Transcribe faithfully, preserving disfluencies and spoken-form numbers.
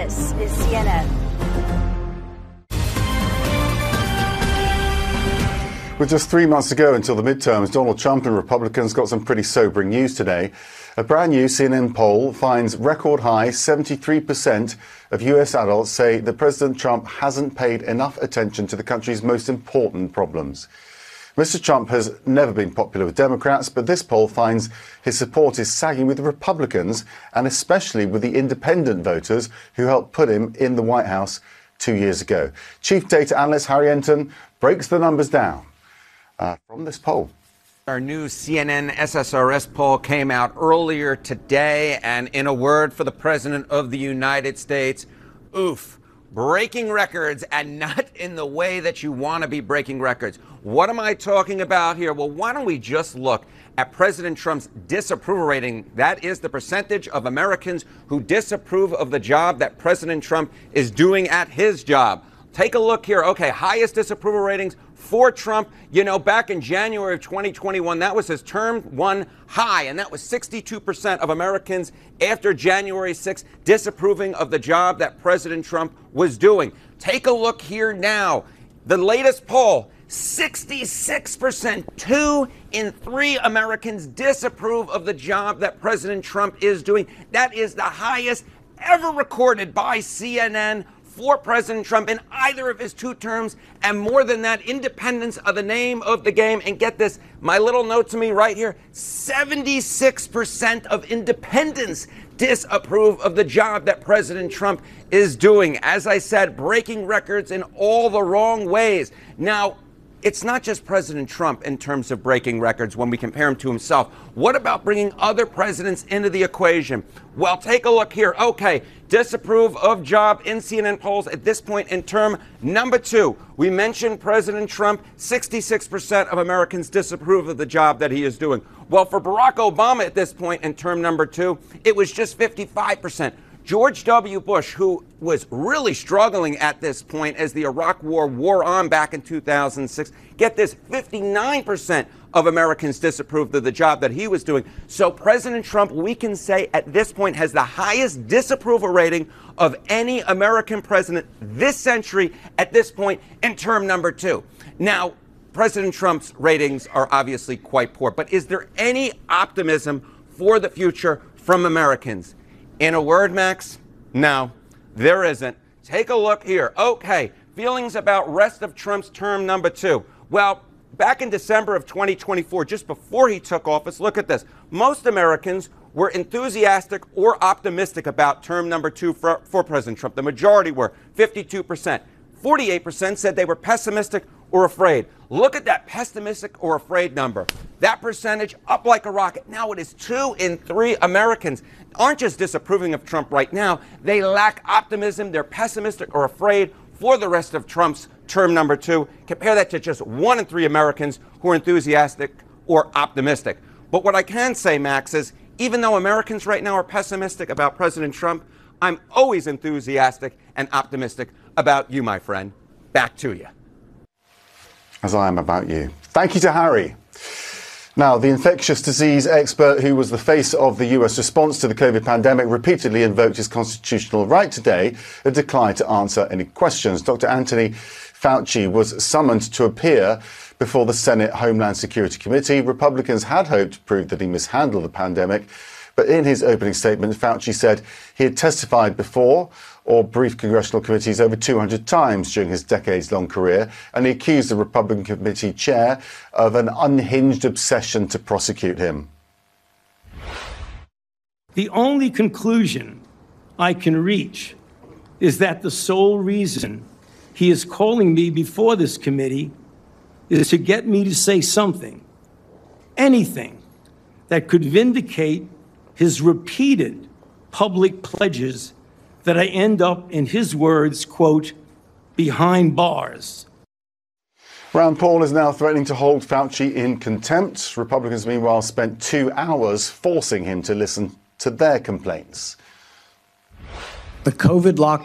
This is C N N. With just three months to go until the midterms, Donald Trump and Republicans got some pretty sobering news today. A brand new C N N poll finds record high seventy-three percent of U S adults say that President Trump hasn't paid enough attention to the country's most important problems. Mister Trump has never been popular with Democrats, but this poll finds his support is sagging with Republicans and especially with the independent voters who helped put him in the White House two years ago. Chief data analyst Harry Enton breaks the numbers down uh, from this poll. Our new C N N S S R S poll came out earlier today, and in a word for the President of the United States, oof, breaking records, and not in the way that you want to be breaking records. What am I talking about here? Well, why don't we just look at President Trump's disapproval rating? That is the percentage of Americans who disapprove of the job that President Trump is doing at his job. Take a look here. Okay, highest disapproval ratings for Trump. You know, back in January of twenty twenty-one, that was his term one high, and that was sixty-two percent of Americans after January sixth disapproving of the job that President Trump was doing. Take a look here now. The latest poll, sixty-six percent, two in three Americans disapprove of the job that President Trump is doing. That is the highest ever recorded by C N N for President Trump in either of his two terms, and more than that, independence are the name of the game. And get this, my little note to me right here, seventy-six percent of independents disapprove of the job that President Trump is doing. As I said, breaking records in all the wrong ways. Now, it's not just President Trump in terms of breaking records when we compare him to himself. What about bringing other presidents into the equation? Well, take a look here. Okay, disapprove of job in C N N polls at this point in term number two. We mentioned President Trump, sixty-six percent of Americans disapprove of the job that he is doing. Well, for Barack Obama at this point in term number two, it was just fifty-five percent. George W. Bush, who was really struggling at this point as the Iraq War wore on back in two thousand six, get this, fifty-nine percent of Americans disapproved of the job that he was doing. So President Trump, we can say at this point, has the highest disapproval rating of any American president this century at this point in term number two. Now, President Trump's ratings are obviously quite poor, but is there any optimism for the future from Americans? In a word, Max, no, there isn't. Take a look here. Okay, feelings about rest of Trump's term number two. Well, back in December of twenty twenty-four, just before he took office, look at this. Most Americans were enthusiastic or optimistic about term number two for, for President Trump. The majority were, fifty-two percent. forty-eight percent said they were pessimistic or afraid. Look at that pessimistic or afraid number. That percentage up like a rocket. Now it is two in three Americans aren't just disapproving of Trump right now. They lack optimism. They're pessimistic or afraid for the rest of Trump's term number two. Compare that to just one in three Americans who are enthusiastic or optimistic. But what I can say, Max, is even though Americans right now are pessimistic about President Trump, I'm always enthusiastic and optimistic about you, my friend. Back to you. As I am about you. Thank you to Harry. Now, the infectious disease expert who was the face of the U S response to the COVID pandemic repeatedly invoked his constitutional right today and declined to answer any questions. Doctor Anthony Fauci was summoned to appear before the Senate Homeland Security Committee. Republicans had hoped to prove that he mishandled the pandemic, but in his opening statement, Fauci said he had testified before or briefed congressional committees over two hundred times during his decades-long career, and he accused the Republican committee chair of an unhinged obsession to prosecute him. The only conclusion I can reach is that the sole reason he is calling me before this committee is to get me to say something, anything, that could vindicate his repeated public pledges that I end up, in his words, quote, behind bars. Rand Paul is now threatening to hold Fauci in contempt. Republicans, meanwhile, spent two hours forcing him to listen to their complaints. The COVID lockdown